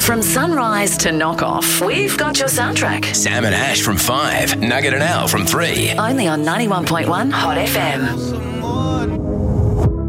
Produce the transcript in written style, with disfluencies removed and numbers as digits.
From sunrise to knock-off, we've got your soundtrack. Sam and Ash from 5, Nugget and Al from 3. Only on 91.1 Hot FM.